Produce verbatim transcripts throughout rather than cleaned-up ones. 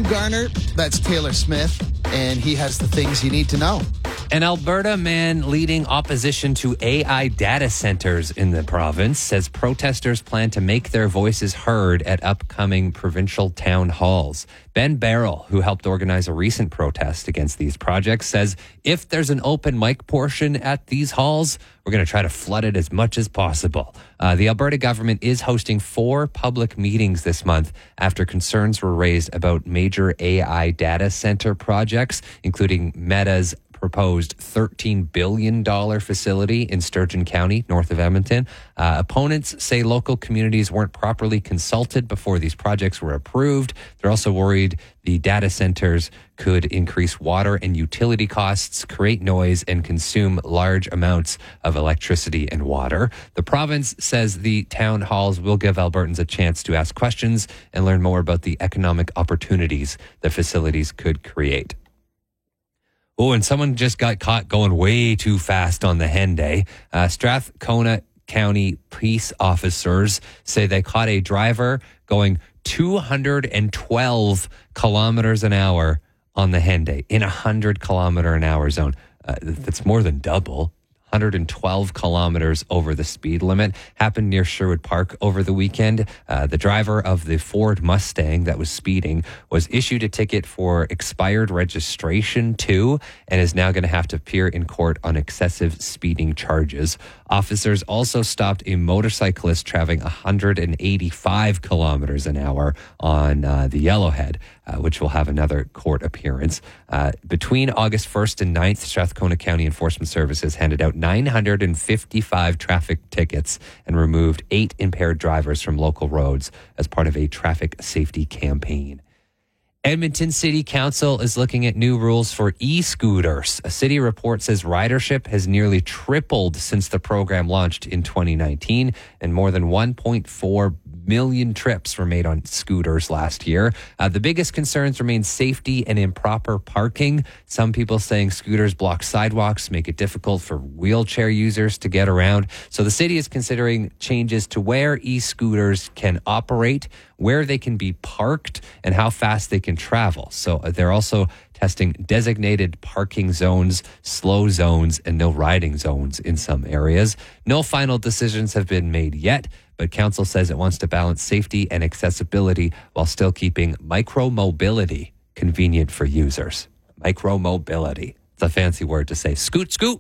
Sam Garner, that's Taylor Smith, and he has the things you need to know. An Alberta man leading opposition to A I data centers in the province says protesters plan to make their voices heard at upcoming provincial town halls. Ben Barrell, who helped organize a recent protest against these projects, says if there's an open mic portion at these halls, we're going to try to flood it as much as possible. Uh, the Alberta government is hosting four public meetings this month after concerns were raised about major A I data center projects, including Meta's proposed thirteen billion dollars facility in Sturgeon County, north of Edmonton. Uh, opponents say local communities weren't properly consulted before these projects were approved. They're also worried the data centers could increase water and utility costs, create noise, and consume large amounts of electricity and water. The province says the town halls will give Albertans a chance to ask questions and learn more about the economic opportunities the facilities could create. Oh, and someone just got caught going way too fast on the Henday. Uh, Strathcona County police officers say they caught a driver going two hundred twelve kilometers an hour on the Henday in a one hundred kilometer an hour zone. Uh, that's more than double. one hundred twelve kilometers over the speed limit. Happened near Sherwood Park over the weekend. Uh, the driver of the Ford Mustang that was speeding was issued a ticket for expired registration too, and is now going to have to appear in court on excessive speeding charges. Officers also stopped a motorcyclist traveling one hundred eighty-five kilometers an hour on uh, the Yellowhead, uh, which will have another court appearance. Uh, between August first and ninth, Strathcona County Enforcement Services handed out nine hundred fifty-five traffic tickets and removed eight impaired drivers from local roads as part of a traffic safety campaign. Edmonton City Council is looking at new rules for e-scooters. A city report says ridership has nearly tripled since the program launched in twenty nineteen, and more than one point four million trips were made on scooters last year. Uh, the biggest concerns remain safety and improper parking. Some people saying scooters block sidewalks, make it difficult for wheelchair users to get around. So the city is considering changes to where e-scooters can operate, where they can be parked, and how fast they can travel. So they're also testing designated parking zones, slow zones, and no riding zones in some areas. No final decisions have been made yet, but council says it wants to balance safety and accessibility while still keeping micro-mobility convenient for users. Micro-mobility. It's a fancy word to say scoot, scoot.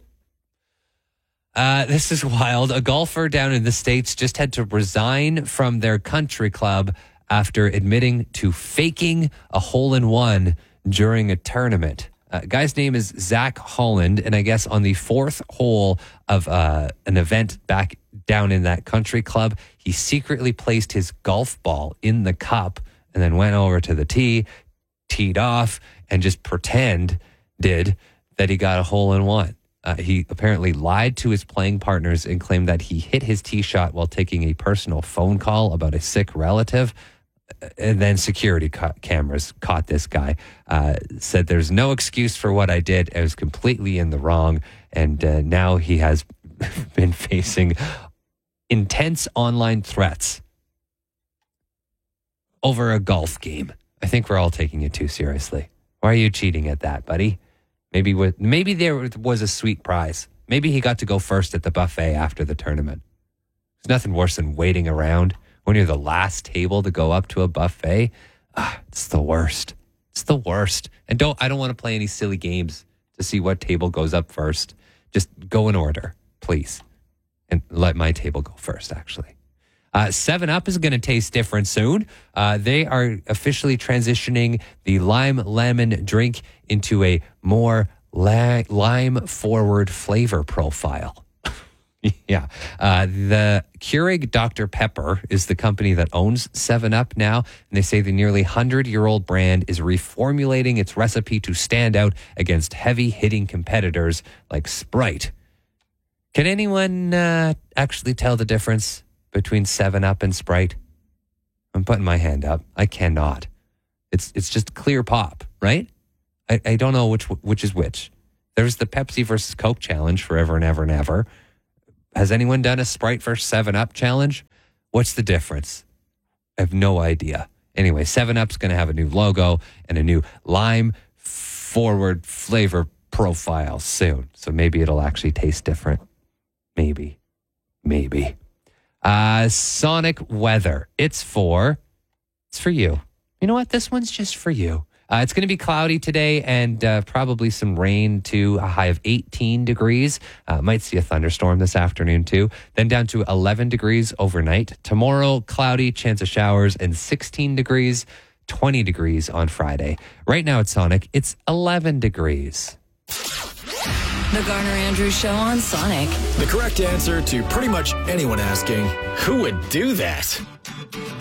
Uh, this is wild. A golfer down in the States just had to resign from their country club after admitting to faking a hole-in-one during a tournament. Uh, guy's name is Zach Holland, and I guess on the fourth hole of uh, an event back down in that country club, he secretly placed his golf ball in the cup and then went over to the tee, teed off, and just pretend did that he got a hole-in-one. Uh, he apparently lied to his playing partners and claimed that he hit his tee shot while taking a personal phone call about a sick relative. And then security ca- cameras caught this guy. Uh, said there's no excuse for what I did. I was completely in the wrong. And uh, now he has been facing intense online threats over a golf game. I think we're all taking it too seriously. Why are you cheating at that, buddy? Maybe with, maybe there was a sweet prize. Maybe he got to go first at the buffet after the tournament. There's nothing worse than waiting around when you're the last table to go up to a buffet. Ah, it's the worst. It's the worst. And don't I don't want to play any silly games to see what table goes up first. Just go in order, please. And let my table go first, actually. Uh, seven up is going to taste different soon. Uh, they are officially transitioning the lime lemon drink into a more la- lime-forward flavor profile. Yeah. Uh, the Keurig Doctor Pepper is the company that owns seven up now. And they say the nearly one hundred-year-old brand is reformulating its recipe to stand out against heavy-hitting competitors like Sprite. Can anyone uh, actually tell the difference between seven up and Sprite? I'm putting my hand up. I cannot. It's it's just clear pop, right? I, I don't know which which is which. There's the Pepsi versus Coke challenge forever and ever and ever. Has anyone done a Sprite versus seven up challenge? What's the difference? I have no idea. Anyway, seven up's going to have a new logo and a new lime forward flavor profile soon. So maybe it'll actually taste different. Maybe. Maybe. Uh, Sonic weather. It's for, it's for you. You know what? This one's just for you. Uh, it's going to be cloudy today and uh, probably some rain too. A high of eighteen degrees. Uh, might see a thunderstorm this afternoon too. Then down to eleven degrees overnight. Tomorrow, cloudy, chance of showers, and sixteen degrees, twenty degrees on Friday. Right now at Sonic, it's eleven degrees. The Garner Andrews Show on Sonic. The correct answer to pretty much anyone asking, who would do that?